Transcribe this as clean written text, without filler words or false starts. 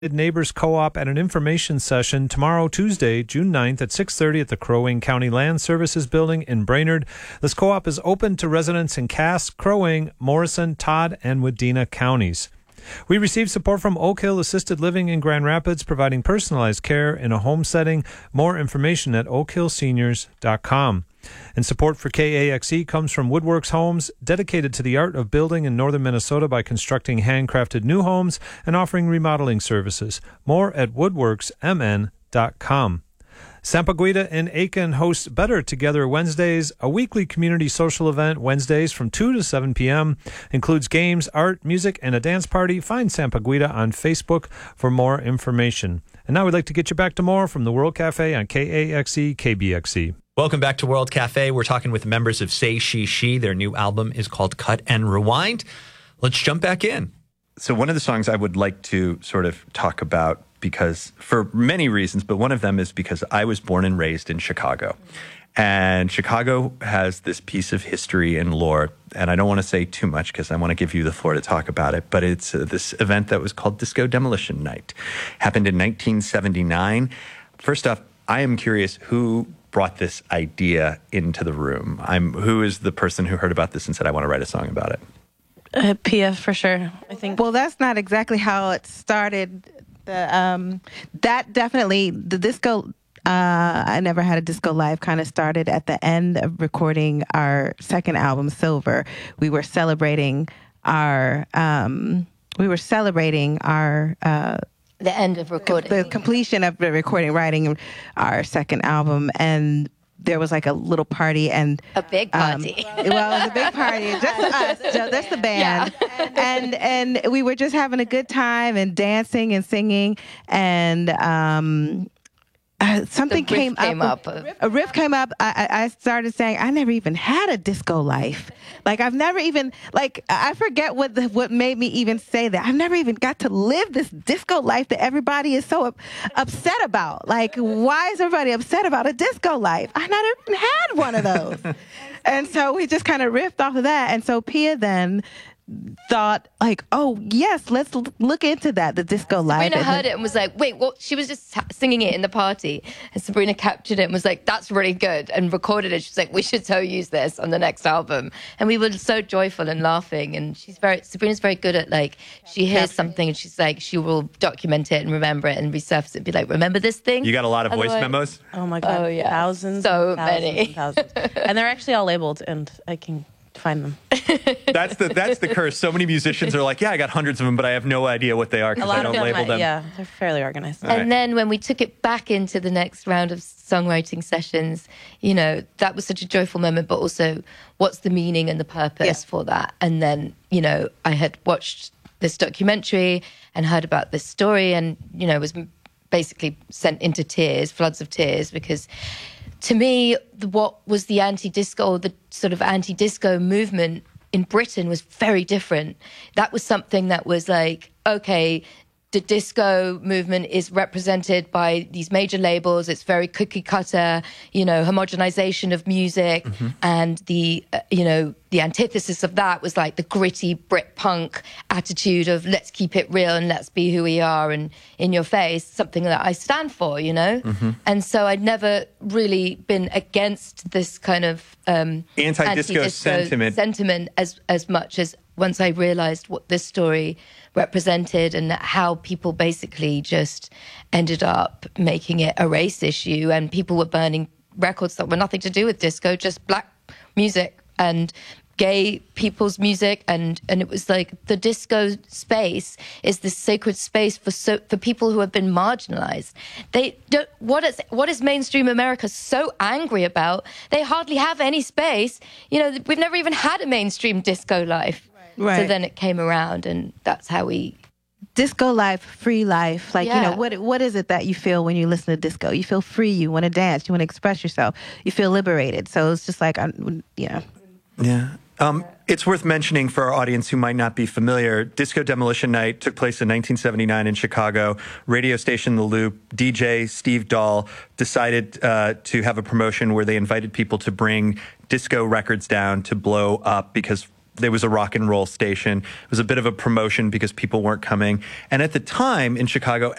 Neighbors Co-op at an information session tomorrow, Tuesday, June 9th at 6:30 at the Crow Wing County Land Services Building in Brainerd. This co-op is open to residents in Cass, Crow Wing, Morrison, Todd, and Wadena counties. We received support from Oak Hill Assisted Living in Grand Rapids, providing personalized care in a home setting. More information at oakhillseniors.com. And support for KAXE comes from Woodworks Homes, dedicated to the art of building in northern Minnesota by constructing handcrafted new homes and offering remodeling services. More at woodworksmn.com. Sampaguita and Aiken hosts Better Together Wednesdays, a weekly community social event Wednesdays from 2 to 7 p.m. Includes games, art, music, and a dance party. Find Sampaguita on Facebook for more information. And now we'd like to get you back to more from the World Cafe on KAXE, KBXE. Welcome back to World Cafe. We're talking with members of Say She She. Their new album is called Cut and Rewind. Let's jump back in. So one of the songs I would like to sort of talk about, because for many reasons, but one of them is because I was born and raised in Chicago. And Chicago has this piece of history and lore, and I don't want to say too much because I want to give you the floor to talk about it, but it's this event that was called Disco Demolition Night. Happened in 1979. First off, I am curious who brought this idea into the room. Who is the person who heard about this and said, I want to write a song about it? Pia, for sure, I think. Well, that's not exactly how it started. That definitely, the disco, I Never Had a Disco Life kind of started at the end of recording our second album, Silver. We were celebrating our, the end of recording. The completion of the recording, writing our second album, and there was like a little party and a big party. Well, it was a big party, just us, just the band, yeah. and we were just having a good time and dancing and singing, and something came up. A riff came up. I started saying, I never even had a disco life. Like, I've never even, like, I forget what made me even say that. I've never even got to live this disco life that everybody is so upset about. Like, why is everybody upset about a disco life? I never even had one of those. And so we just kind of riffed off of that. And so Pia then thought, like, oh, yes, let's look into that, the disco life. Sabrina heard it and was like, wait, what? She was just singing it in the party, and Sabrina captured it and was like, that's really good, and recorded it. She's like, we should so use this on the next album. And we were so joyful and laughing, and Sabrina's very good at, like, she hears something and she's like, she will document it and remember it and resurface it and be like, remember this thing? You got a lot of voice memos? Oh my God. Oh, yeah. Thousands. So thousands many. and thousands. And they're actually all labeled, and I can find them. That's the curse. So many musicians are like, yeah, I got hundreds of them, but I have no idea what they are because I don't label them. Yeah, they're fairly organized. And then when we took it back into the next round of songwriting sessions, you know, that was such a joyful moment, but also what's the meaning and the purpose for that? And then, you know, I had watched this documentary and heard about this story and, you know, was basically sent into tears, floods of tears, because to me, what was the anti-disco, the sort of anti-disco movement in Britain was very different. That was something that was like, okay, the disco movement is represented by these major labels. It's very cookie cutter, you know, homogenization of music. Mm-hmm. And the, you know, the antithesis of that was like the gritty Brit punk attitude of let's keep it real and let's be who we are and in your face, something that I stand for, you know? Mm-hmm. And so I'd never really been against this kind of anti-disco sentiment as much as once I realized what this story represented and how people basically just ended up making it a race issue, and people were burning records that were nothing to do with disco, just black music and gay people's music, and it was like the disco space is this sacred space for people who have been marginalized. They don't, what is mainstream America so angry about? They hardly have any space. You know, we've never even had a mainstream disco life. Right. So then it came around, and that's how we... Disco life, free life. Like, you know, what is it that you feel when you listen to disco? You feel free, you want to dance, you want to express yourself, you feel liberated. So it's just like, Yeah. It's worth mentioning for our audience who might not be familiar, Disco Demolition Night took place in 1979 in Chicago. Radio station The Loop, DJ Steve Dahl decided to have a promotion where they invited people to bring disco records down to blow up because there was a rock and roll station. It was a bit of a promotion because people weren't coming. And at the time in Chicago,